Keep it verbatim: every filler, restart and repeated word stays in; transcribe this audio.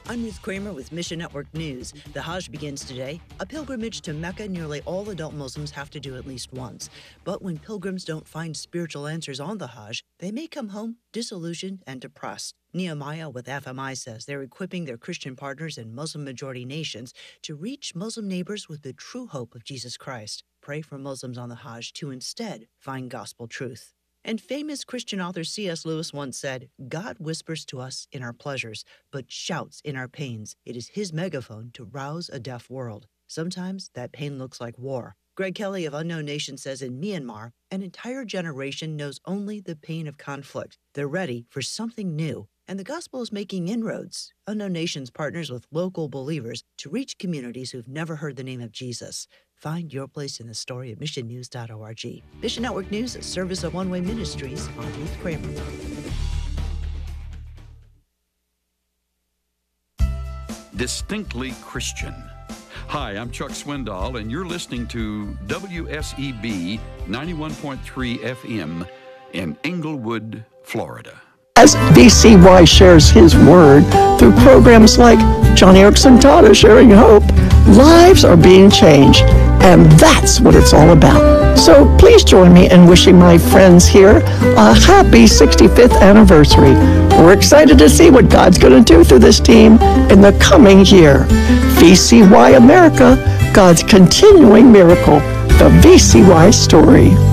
I'm Ruth Kramer with Mission Network News. The Hajj begins today. A pilgrimage to Mecca nearly all adult Muslims have to do at least once. But when pilgrims don't find spiritual answers on the Hajj, they may come home disillusioned and depressed. Nehemiah with F M I says they're equipping their Christian partners in Muslim-majority nations to reach Muslim neighbors with the true hope of Jesus Christ. Pray for Muslims on the Hajj to instead find gospel truth. And famous Christian author C S Lewis once said, God whispers to us in our pleasures, but shouts in our pains. It is his megaphone to rouse a deaf world. Sometimes that pain looks like war. Greg Kelly of Unknown Nation says in Myanmar, an entire generation knows only the pain of conflict. They're ready for something new, and the gospel is making inroads. Unknown Nations partners with local believers to reach communities who've never heard the name of Jesus. Find your place in the story at mission news dot org. Mission Network News, a service of One Way Ministries. I'm Ruth Kramer. Distinctly Christian. Hi, I'm Chuck Swindoll, and you're listening to W S E B ninety-one point three F M in Englewood, Florida. As V C Y shares his word through programs like Johnny Erickson Tata Sharing Hope, lives are being changed, and that's what it's all about. So please join me in wishing my friends here a happy sixty-fifth anniversary. We're excited to see what God's going to do through this team in the coming year. V C Y America, God's continuing miracle, the V C Y story.